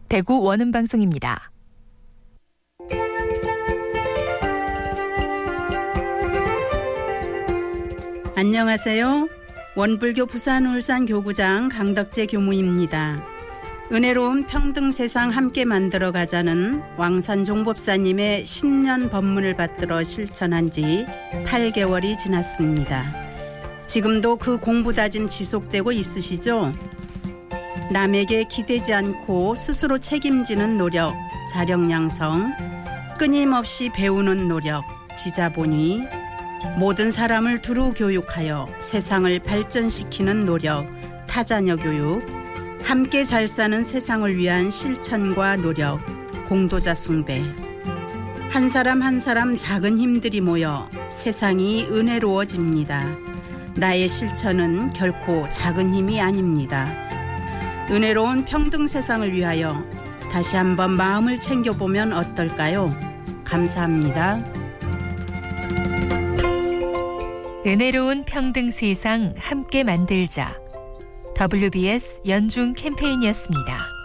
대구 원음방송입니다. 안녕하세요. 원불교 부산 울산 교구장 강덕재 교무입니다. 은혜로운 평등 세상 함께 만들어 가자는 왕산 종법사님의 신년 법문을 받들어 실천한 지 8개월이 지났습니다. 지금도 그 공부 다짐 지속되고 있으시죠? 남에게 기대지 않고 스스로 책임지는 노력, 자력양성, 끊임없이 배우는 노력, 지자본위, 모든 사람을 두루 교육하여 세상을 발전시키는 노력, 타자녀 교육, 함께 잘 사는 세상을 위한 실천과 노력, 공도자 숭배. 한 사람 한 사람 작은 힘들이 모여 세상이 은혜로워집니다. 나의 실천은 결코 작은 힘이 아닙니다. 은혜로운 평등 세상을 위하여 다시 한번 마음을 챙겨보면 어떨까요? 감사합니다. 은혜로운 평등 세상 함께 만들자. WBS 연중 캠페인이었습니다.